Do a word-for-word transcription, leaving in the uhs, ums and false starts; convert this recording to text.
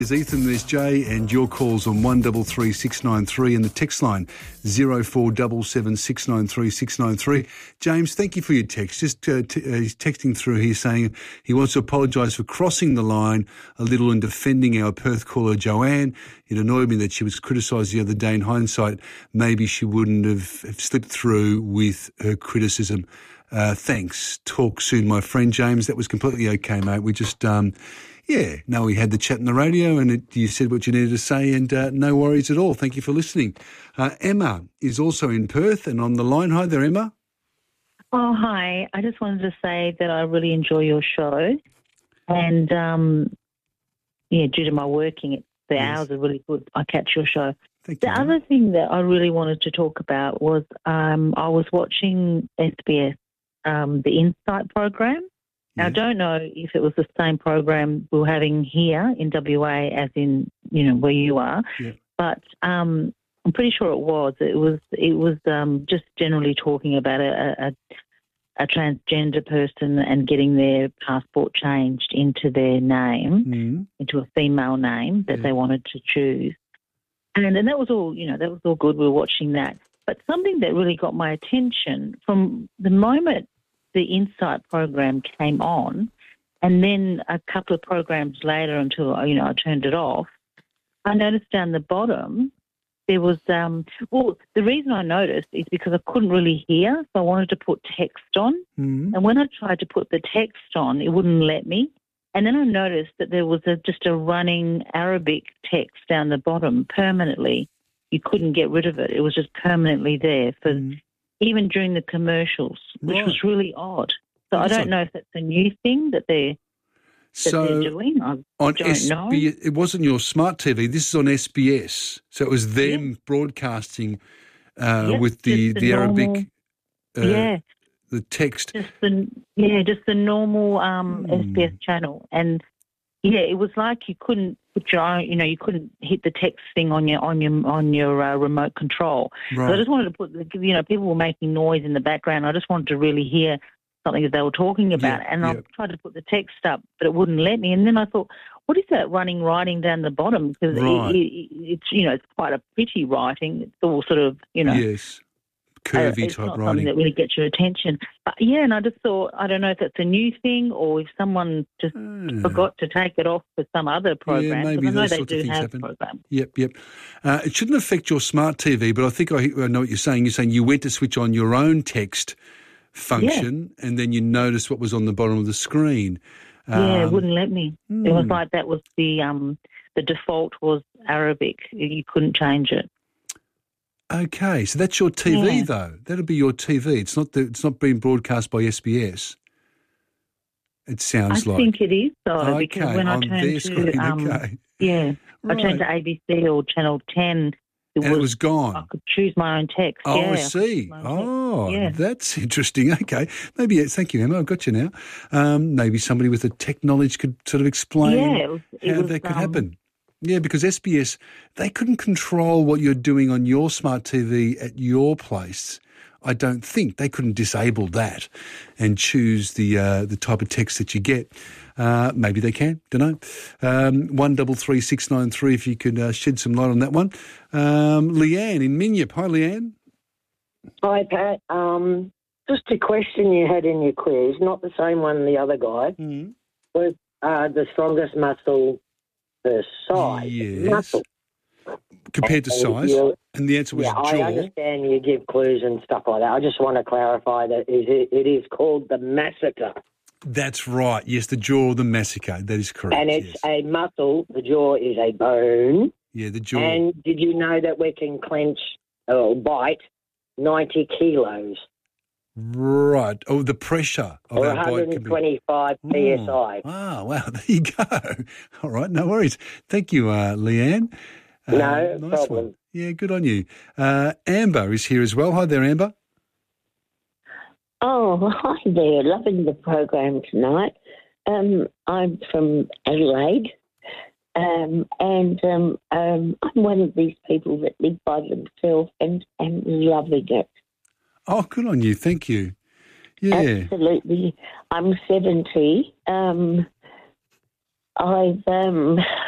There's Ethan, there's Jay, and your calls on one double three six nine three and the text line zero four seven seven six nine three six nine three. James, thank you for your text. Just uh, t- uh, he's texting through here saying he wants to apologise for crossing the line a little in defending our Perth caller Joanne. It annoyed me that she was criticised the other day. In hindsight, maybe she wouldn't have, have slipped through with her criticism. Uh, thanks. Talk soon, my friend James. That was completely okay, mate. We just... Um, Yeah, no, we had the chat on the radio and it, you said what you needed to say and uh, no worries at all. Thank you for listening. Uh, Emma is also in Perth and on the line. Hi there, Emma. Oh, hi. I just wanted to say that I really enjoy your show and, um, yeah, due to my working, it, the yes. hours are really good. I catch your show. Thank the you, other Emma. thing that I really wanted to talk about was um, I was watching S B S, um, the Insight program. Now, yeah. I don't know if it was the same program we were having here in W A as in, you know, where you are, yeah. but um, I'm pretty sure it was. It was it was um, just generally talking about a, a, a transgender person and getting their passport changed into their name, mm. into a female name that yeah. they wanted to choose. And, and that was all, you know, that was all good. We were watching that. But something that really got my attention from the moment the Insight program came on, and then a couple of programs later until, you know, I turned it off, I noticed down the bottom there was, um, well, the reason I noticed is because I couldn't really hear, so I wanted to put text on. Mm-hmm. And when I tried to put the text on, it wouldn't let me. And then I noticed that there was a, just a running Arabic text down the bottom permanently. You couldn't get rid of it. It was just permanently there for... Mm-hmm. even during the commercials, which right. was really odd. So That's I don't a... know if that's a new thing that they're, that so they're doing. I on don't S B S, know. it wasn't your smart T V. This is on S B S. So it was them yep. broadcasting uh, yep, with the, the, the normal, Arabic, uh, yeah, the text. Just the, yeah, just the normal um, hmm. S B S channel. And, yeah, it was like you couldn't put your own, you know, you couldn't hit the text thing on your on your on your uh, remote control. Right. So I just wanted to put, you know, people were making noise in the background. I just wanted to really hear something that they were talking about, yeah, and yeah. I tried to put the text up, but it wouldn't let me. And then I thought, what is that running writing down the bottom? Because right. it, it, it's, you know, it's quite a pretty writing. It's all sort of, you know, yes. curvy uh, it's type not writing. Something that really gets your attention. But yeah, and I just thought, I don't know if that's a new thing or if someone just uh, forgot to take it off for some other program. Yeah, maybe I know those they sorts do of things have happen. programs. Yep, yep. Uh, it shouldn't affect your smart T V, but I think I, I know what you're saying. You're saying you went to switch on your own text function yeah. and then you noticed what was on the bottom of the screen. Um, yeah, it wouldn't let me. Hmm. It was like that was the um, the default was Arabic. You couldn't change it. Okay, so that's your T V yeah. though. That'll be your T V. It's not the, it's not being broadcast by S B S. It sounds I like. I think it is though, okay, because when I on turned their to screen, um, okay. yeah, right. I turned to A B C or Channel ten. It and was, it was gone. I could choose my own text. Oh, yeah, I see. I Oh, yeah. that's interesting. Okay. Maybe, yes, thank you, Emma. I've got you now. Um, maybe somebody with the tech knowledge could sort of explain yeah, it was, it how was, that could um, happen. Yeah, because S B S, they couldn't control what you're doing on your smart T V at your place. I don't think they couldn't disable that and choose the uh, the type of text that you get. Uh, maybe they can. Don't know. Um, one double three six nine three. If you could uh, shed some light on that one. Um, Leanne in Minyip. Hi, Leanne. Hi, Pat. Um, just a question you had in your quiz, not the same one the other guy. Mm-hmm. Was uh, the strongest muscle per size? Yes. Muscle. Compared to And size, you- and the answer was yeah, jaw. I understand you give clues and stuff like that. I just want to clarify that is it, it is called the masseter. That's right. Yes, the jaw, the massacre. That is correct. And it's yes. a muscle. The jaw is a bone. Yeah, the jaw. And did you know that we can clench or bite ninety kilos? Right. Oh, the pressure of Or our bite can be... one twenty-five P S I. Ah, wow. There you go. All right, no worries. Thank you, uh, Leanne. Uh, No nice problem. One. Yeah, good on you. Uh, Amber is here as well. Hi there, Amber. Oh, hi there. Loving the program tonight. Um, I'm from Adelaide, um, and um, um, I'm one of these people that live by themselves and am loving it. Oh, good on you. Thank you. Yeah. Absolutely. I'm seventy. Um, I've um,